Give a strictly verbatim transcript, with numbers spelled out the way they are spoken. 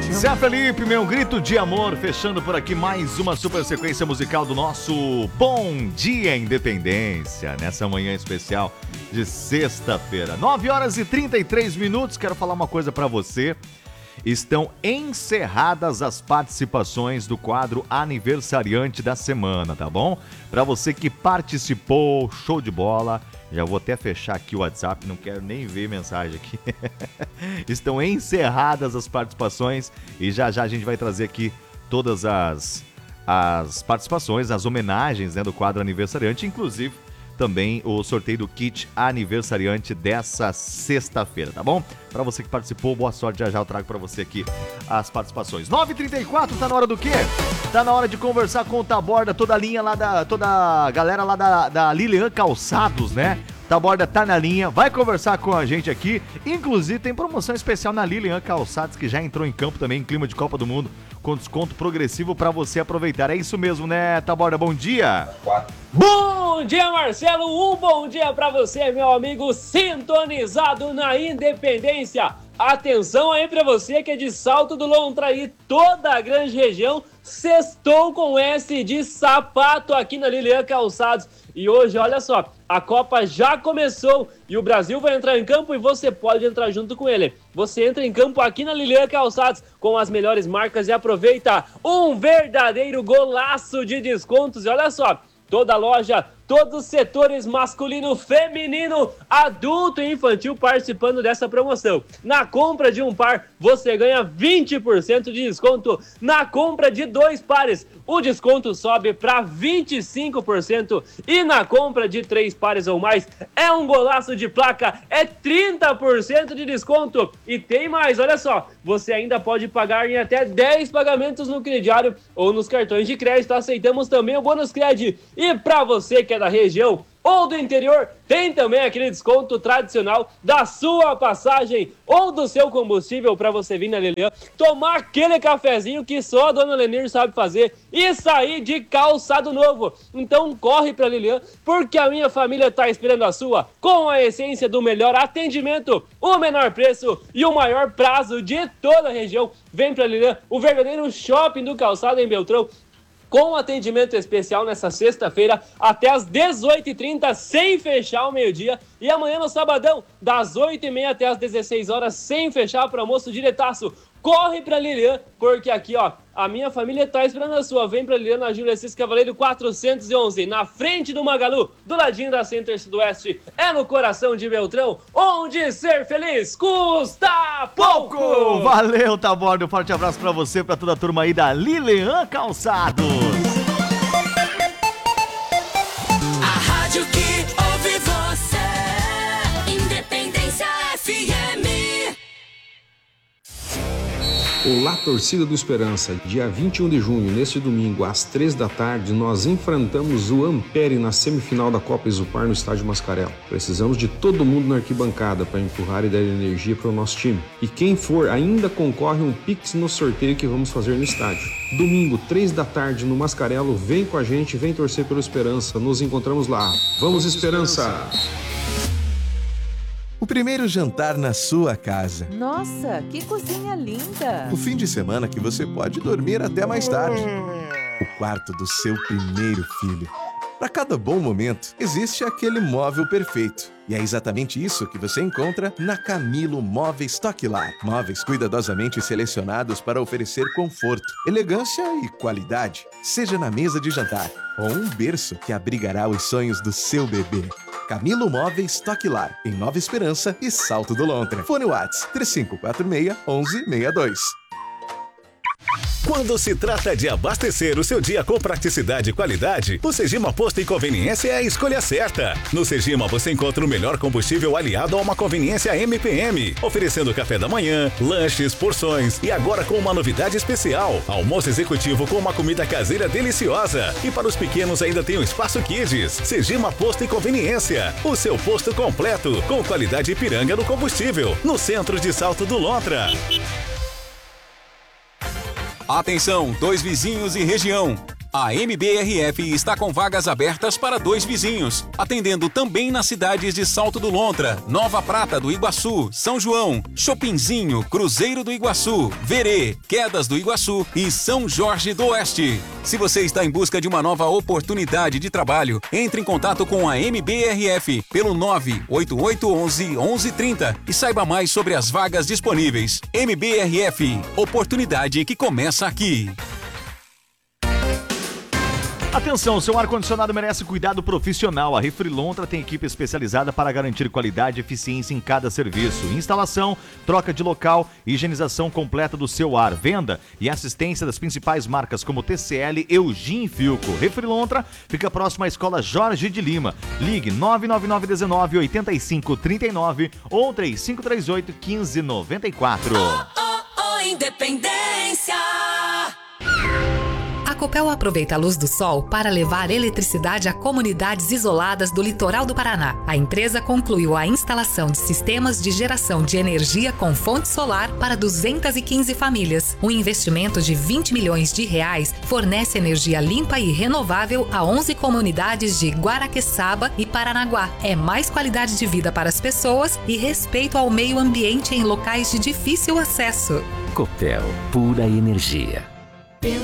Zé Felipe, meu grito de amor, fechando por aqui mais uma super sequência musical do nosso Bom Dia Independência, nessa manhã especial de sexta-feira, nove horas e trinta e três minutos. Quero falar uma coisa pra você. Estão encerradas as participações do quadro Aniversariante da Semana, tá bom? Pra você que participou, show de bola. Já vou até fechar aqui o WhatsApp, não quero nem ver mensagem aqui. Estão encerradas as participações e já já a gente vai trazer aqui todas as, as participações, as homenagens, né, do quadro Aniversariante, inclusive também o sorteio do kit aniversariante dessa sexta-feira, tá bom? Pra você que participou, boa sorte, já já eu trago pra você aqui as participações. nove e trinta e quatro, tá na hora do quê? Tá na hora de conversar com o Taborda, toda a linha lá da, toda a galera lá da, da Lilian Calçados, né? Taborda tá na linha, vai conversar com a gente aqui. Inclusive tem promoção especial na Lilian Calçados, que já entrou em campo também em clima de Copa do Mundo, com desconto progressivo pra você aproveitar. É isso mesmo, né, Taborda? Bom dia! Bom dia, Marcelo! Um bom dia pra você, meu amigo, sintonizado na Independência. Atenção aí pra você que é de Salto do Lontra e toda a grande região. Sextou com S de sapato aqui na Lilian Calçados. E hoje, olha só, a Copa já começou e o Brasil vai entrar em campo e você pode entrar junto com ele. Você entra em campo aqui na Lilian Calçados com as melhores marcas e aproveita um verdadeiro golaço de descontos. E olha só, toda loja, todos os setores masculino, feminino, adulto e infantil participando dessa promoção. Na compra de um par, você ganha vinte por cento de desconto. Na compra de dois pares, o desconto sobe para vinte e cinco por cento. E na compra de três pares ou mais, é um golaço de placa, é trinta por cento de desconto. E tem mais, olha só, você ainda pode pagar em até dez pagamentos no crediário ou nos cartões de crédito. Aceitamos também o bônus crédito. E para você que é da região ou do interior, tem também aquele desconto tradicional da sua passagem ou do seu combustível para você vir na Lilian, tomar aquele cafezinho que só a dona Lenir sabe fazer e sair de calçado novo. Então corre para Lilian, porque a minha família está esperando a sua, com a essência do melhor atendimento, o menor preço e o maior prazo de toda a região. Vem para Lilian, o verdadeiro shopping do calçado em Beltrão, com atendimento especial nessa sexta-feira até as dezoito e trinta, sem fechar ao meio-dia. E amanhã no sabadão, das oito e meia até as dezesseis horas, sem fechar para almoço diretaço. Corre pra Lilian, porque aqui, ó, a minha família tá esperando a sua. Vem pra Lilian na Júlia Cis Cavaleiro quatrocentos e onze, na frente do Magalu, do ladinho da Center Sudoeste. É no coração de Beltrão, onde ser feliz custa pouco! pouco. Valeu, Taborda, um forte abraço pra você, pra toda a turma aí da Lilian Calçados. A rádio que ouve você, Independência F M. Olá, torcida do Esperança. Dia vinte e um de junho, neste domingo, às três da tarde, nós enfrentamos o Ampere na semifinal da Copa Isupar no Estádio Mascarello. Precisamos de todo mundo na arquibancada para empurrar e dar energia para o nosso time. E quem for, ainda concorre um Pix no sorteio que vamos fazer no estádio. Domingo, três da tarde, no Mascarello, vem com a gente, vem torcer pelo Esperança. Nos encontramos lá. Vamos, Esperança! O primeiro jantar na sua casa. Nossa, que cozinha linda! O fim de semana que você pode dormir até mais tarde. O quarto do seu primeiro filho. Para cada bom momento, existe aquele móvel perfeito. E é exatamente isso que você encontra na Camilo Móveis Toque Lar. Móveis cuidadosamente selecionados para oferecer conforto, elegância e qualidade. Seja na mesa de jantar ou um berço que abrigará os sonhos do seu bebê. Camilo Móveis Toque Lar, em Nova Esperança e Salto do Lontra. Fone WhatsApp três cinco quatro seis, um um seis dois. Quando se trata de abastecer o seu dia com praticidade e qualidade, o Segima Posto e Conveniência é a escolha certa. No Segima você encontra o melhor combustível aliado a uma conveniência M P M, oferecendo café da manhã, lanches, porções e agora com uma novidade especial, almoço executivo com uma comida caseira deliciosa. E para os pequenos ainda tem o Espaço Kids. Segima Posto e Conveniência, o seu posto completo, com qualidade Ipiranga no combustível, no centro de Salto do Lontra. Atenção, dois vizinhos e região. A M B R F está com vagas abertas para dois vizinhos, atendendo também nas cidades de Salto do Lontra, Nova Prata do Iguaçu, São João, Chopinzinho, Cruzeiro do Iguaçu, Verê, Quedas do Iguaçu e São Jorge do Oeste. Se você está em busca de uma nova oportunidade de trabalho, entre em contato com a M B R F pelo nove oito oito um um, um um três zero e saiba mais sobre as vagas disponíveis. M B R F, oportunidade que começa aqui. Atenção, seu ar-condicionado merece cuidado profissional. A Refrilontra tem equipe especializada para garantir qualidade e eficiência em cada serviço. Instalação, troca de local, higienização completa do seu ar, venda e assistência das principais marcas como T C L, Eugin e Filco. Refrilontra fica próximo à Escola Jorge de Lima. Ligue nove nove nove um nove oito cinco três nove ou três cinco três oito um cinco nove quatro. Oh, oh, oh, Independência. A Copel aproveita a luz do sol para levar eletricidade a comunidades isoladas do litoral do Paraná. A empresa concluiu a instalação de sistemas de geração de energia com fonte solar para duzentas e quinze famílias. Um investimento de vinte milhões de reais fornece energia limpa e renovável a onze comunidades de Guaraqueçaba e Paranaguá. É mais qualidade de vida para as pessoas e respeito ao meio ambiente em locais de difícil acesso. Copel, pura energia.